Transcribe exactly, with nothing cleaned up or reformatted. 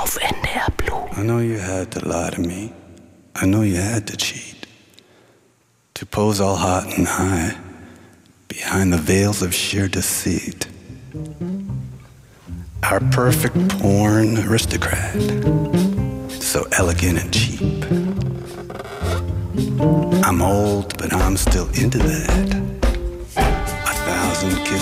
auf N D R Blue. I know you had to lie to me. I know you had to cheat. To pose all hot and high behind the veils of sheer deceit. Our perfect porn aristocrat, so elegant and cheap. I'm old, but I'm still into that. A thousand kisses.